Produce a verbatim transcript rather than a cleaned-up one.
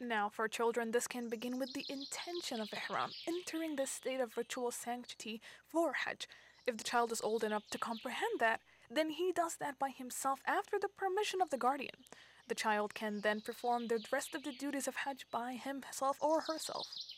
Now, for children, this can begin with the intention of ihram, entering the state of ritual sanctity for Hajj. If the child is old enough to comprehend that, then he does that by himself after the permission of the guardian. The child can then perform the rest of the duties of Hajj by himself or herself.